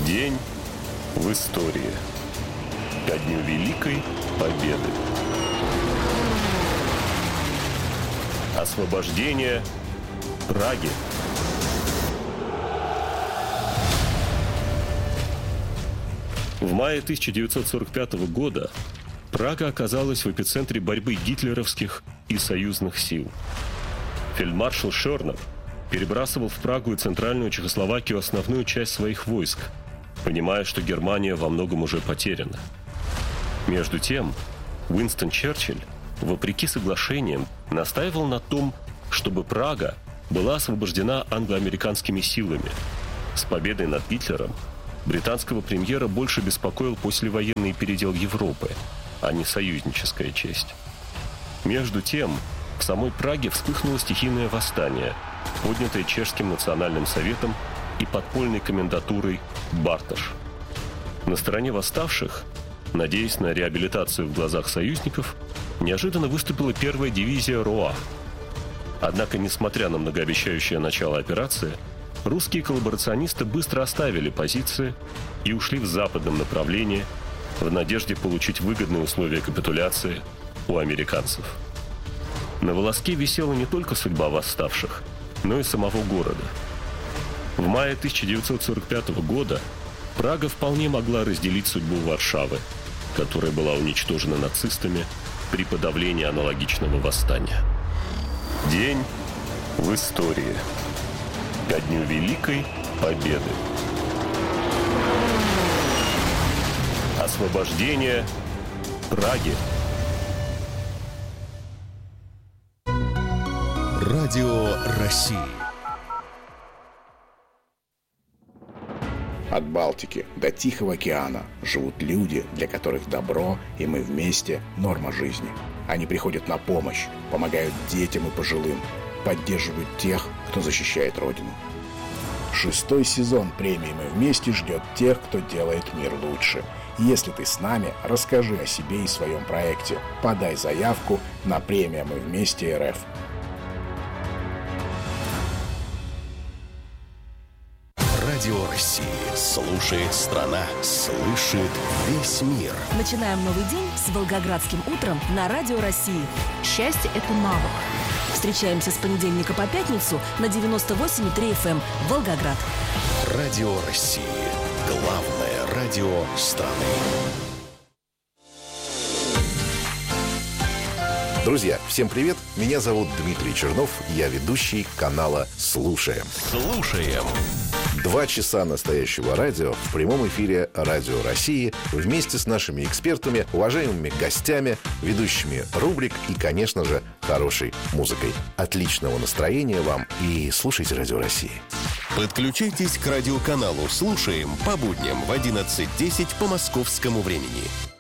День в истории. Ко дню Великой Победы. Освобождение Праги. В мае 1945 года Прага оказалась в эпицентре борьбы гитлеровских и союзных сил. Фельдмаршал Шернер перебрасывал в Прагу и Центральную Чехословакию основную часть своих войск, понимая, что Германия во многом уже потеряна. Между тем, Уинстон Черчилль, вопреки соглашениям, настаивал на том, чтобы Прага была освобождена англо-американскими силами. С победой над Гитлером британского премьера больше беспокоил послевоенный передел Европы, а не союзническая честь. Между тем, в самой Праге вспыхнуло стихийное восстание, поднятое Чешским национальным советом и подпольной комендатурой Барташ. На стороне восставших, надеясь на реабилитацию в глазах союзников, неожиданно выступила первая дивизия РОА. Однако, несмотря на многообещающее начало операции, русские коллаборационисты быстро оставили позиции и ушли в западном направлении в надежде получить выгодные условия капитуляции у американцев. На волоске висела не только судьба восставших, но и самого города. В мае 1945 года Прага вполне могла разделить судьбу Варшавы, которая была уничтожена нацистами при подавлении аналогичного восстания. День в истории. Ко дню Великой Победы. Освобождение Праги. Радио России. От Балтики до Тихого океана живут люди, для которых добро и мы вместе – норма жизни. Они приходят на помощь, помогают детям и пожилым, поддерживают тех, кто защищает Родину. 6-й сезон премии «Мы вместе» ждет тех, кто делает мир лучше. Если ты с нами, расскажи о себе и своем проекте. Подай заявку на премию «Мы вместе РФ». Радио России. Слушает страна, слышит весь мир. Начинаем новый день с Волгоградским утром на Радио России. Счастье – это навык. Встречаемся с понедельника по пятницу на 98,3 FM Волгоград. Радио России. Главное радио страны. Друзья, всем привет! Меня зовут Дмитрий Чернов, я ведущий канала «Слушаем». Слушаем. 2 часа настоящего радио в прямом эфире Радио России вместе с нашими экспертами, уважаемыми гостями, ведущими рубрик и, конечно же, хорошей музыкой. Отличного настроения вам и слушайте Радио России. Подключайтесь к радиоканалу «Слушаем» по будням в 11:10 по московскому времени.